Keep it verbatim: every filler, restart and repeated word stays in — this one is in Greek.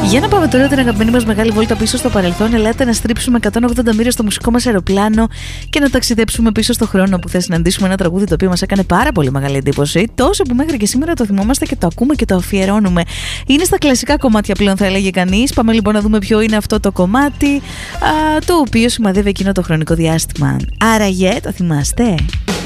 Για να πάμε τώρα την αγαπημένη μας μεγάλη βόλτα πίσω στο παρελθόν. Ελάτε να στρίψουμε εκατόν ογδόντα μοίρες στο μουσικό μας αεροπλάνο και να ταξιδέψουμε πίσω στο χρόνο, που θα συναντήσουμε ένα τραγούδι το οποίο μας έκανε πάρα πολύ μεγάλη εντύπωση. Τόσο που μέχρι και σήμερα το θυμόμαστε και το ακούμε και το αφιερώνουμε. Είναι στα κλασικά κομμάτια πλέον, θα έλεγε κανείς. Πάμε λοιπόν να δούμε ποιο είναι αυτό το κομμάτι, α, το οποίο σημαδεύει εκείνο το χρονικό διάστημα. Άραγε, το θυμάστε?